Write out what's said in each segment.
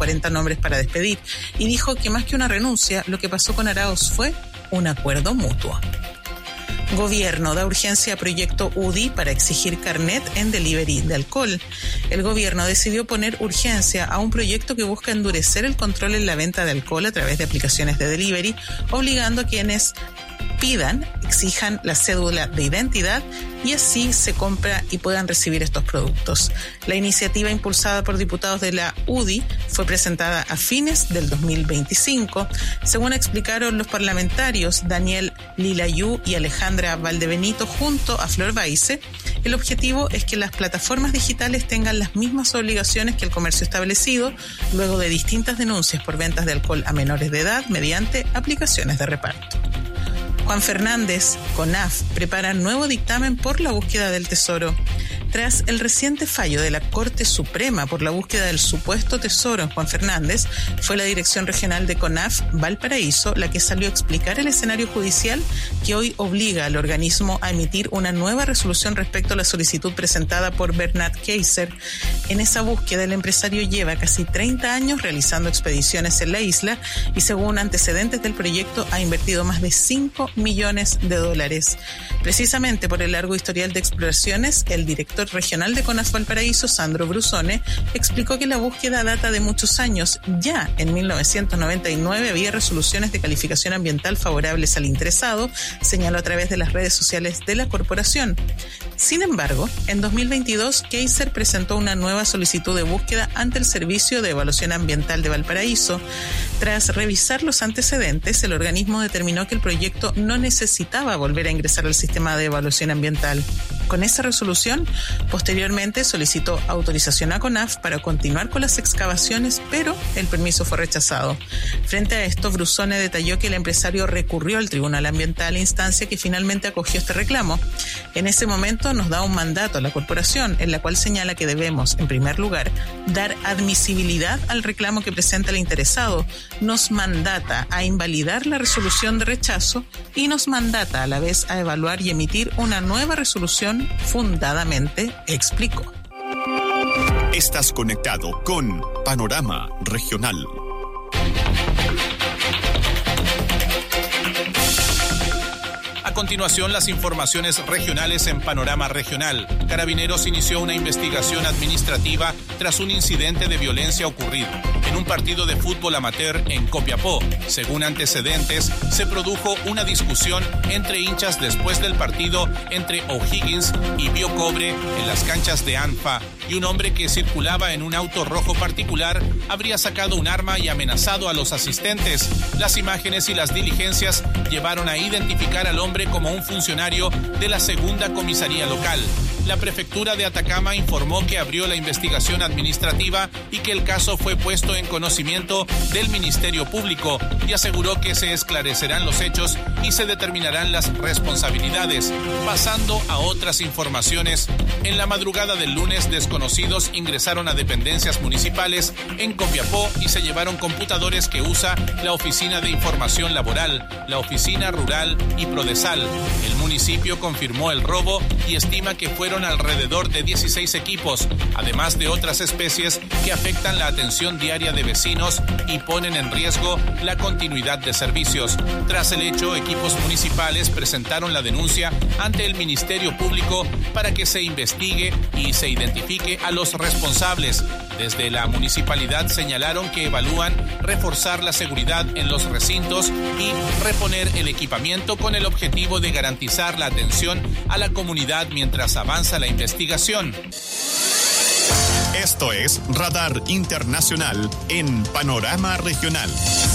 40 nombres para despedir y dijo que más que una renuncia, lo que pasó con Arauz fue un acuerdo mutuo. Gobierno da urgencia a proyecto UDI para exigir carnet en delivery de alcohol. El gobierno decidió poner urgencia a un proyecto que busca endurecer el control en la venta de alcohol a través de aplicaciones de delivery, obligando a quienes exijan la cédula de identidad y así se compra y puedan recibir estos productos. La iniciativa impulsada por diputados de la UDI fue presentada a fines del 2025. Según explicaron los parlamentarios Daniel Lilayú y Alejandra Valdebenito junto a Flor Baice, el objetivo es que las plataformas digitales tengan las mismas obligaciones que el comercio establecido luego de distintas denuncias por ventas de alcohol a menores de edad mediante aplicaciones de reparto. Juan Fernández, CONAF, prepara nuevo dictamen por la búsqueda del tesoro. Tras el reciente fallo de la Corte Suprema por la búsqueda del supuesto tesoro en Juan Fernández, fue la Dirección Regional de CONAF Valparaíso la que salió a explicar el escenario judicial que hoy obliga al organismo a emitir una nueva resolución respecto a la solicitud presentada por Bernat Kaiser. En esa búsqueda, el empresario lleva casi 30 años realizando expediciones en la isla y, según antecedentes del proyecto, ha invertido más de $5 millones. Precisamente por el largo historial de exploraciones, el director regional de CONAF Valparaíso, Sandro Brusone, explicó que la búsqueda data de muchos años. Ya en 1999 había resoluciones de calificación ambiental favorables al interesado, señaló a través de las redes sociales de la corporación. Sin embargo, en 2022, Kaiser presentó una nueva solicitud de búsqueda ante el Servicio de Evaluación Ambiental de Valparaíso. Tras revisar los antecedentes, el organismo determinó que el proyecto no necesitaba volver a ingresar al sistema de evaluación ambiental. Con esa resolución, posteriormente solicitó autorización a CONAF para continuar con las excavaciones, pero el permiso fue rechazado. Frente a esto, Brusone detalló que el empresario recurrió al Tribunal Ambiental, instancia que finalmente acogió este reclamo. En ese momento nos da un mandato a la corporación, en la cual señala que debemos, en primer lugar, dar admisibilidad al reclamo que presenta el interesado, nos mandata a invalidar la resolución de rechazo y nos mandata a la vez a evaluar y emitir una nueva resolución fundadamente, explicó. Estás conectado con Panorama Regional. A continuación, las informaciones regionales en Panorama Regional. Carabineros inició una investigación administrativa tras un incidente de violencia ocurrido en un partido de fútbol amateur en Copiapó. Según antecedentes, se produjo una discusión entre hinchas después del partido entre O'Higgins y Biocobre en las canchas de ANFA, y un hombre que circulaba en un auto rojo particular habría sacado un arma y amenazado a los asistentes. Las imágenes y las diligencias llevaron a identificar al hombre como un funcionario de la segunda comisaría local. La prefectura de Atacama informó que abrió la investigación administrativa y que el caso fue puesto en conocimiento del Ministerio Público, y aseguró que se esclarecerán los hechos y se determinarán las responsabilidades. Pasando a otras informaciones, en la madrugada del lunes, desconocidos ingresaron a dependencias municipales en Copiapó y se llevaron computadores que usa la Oficina de Información Laboral, la Oficina Rural y Prodesal. El municipio confirmó el robo y estima que fueron alrededor de 16 equipos, además de otras especies que afectan la atención diaria de vecinos y ponen en riesgo la continuidad de servicios. Tras el hecho, equipos municipales presentaron la denuncia ante el Ministerio Público para que se investigue y se identifique a los responsables. Desde la municipalidad señalaron que evalúan reforzar la seguridad en los recintos y reponer el equipamiento con el objetivo de garantizar la atención a la comunidad mientras avanza la investigación. Esto es Radar Internacional en Panorama Regional.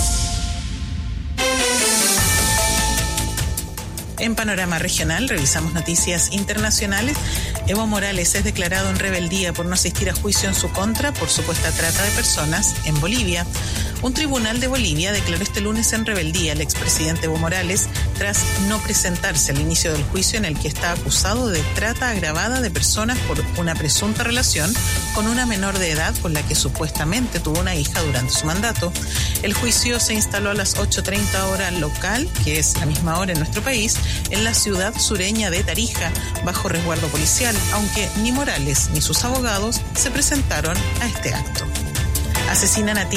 En Panorama Regional revisamos noticias internacionales. Evo Morales es declarado en rebeldía por no asistir a juicio en su contra por supuesta trata de personas en Bolivia. Un tribunal de Bolivia declaró este lunes en rebeldía al expresidente Evo Morales tras no presentarse al inicio del juicio en el que está acusado de trata agravada de personas por una presunta relación con una menor de edad con la que supuestamente tuvo una hija durante su mandato. El juicio se instaló a las 8:30 hora local, que es la misma hora en nuestro país, en la ciudad sureña de Tarija, bajo resguardo policial, aunque ni Morales ni sus abogados se presentaron a este acto. Asesinan a